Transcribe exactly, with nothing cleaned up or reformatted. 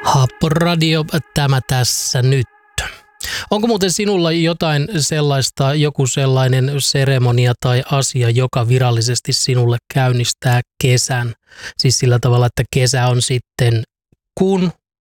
Happoradio, tämä tässä nyt. Onko muuten sinulla jotain sellaista, joku sellainen seremonia tai asia, joka virallisesti sinulle käynnistää kesän? Siis sillä tavalla, että kesä on sitten kun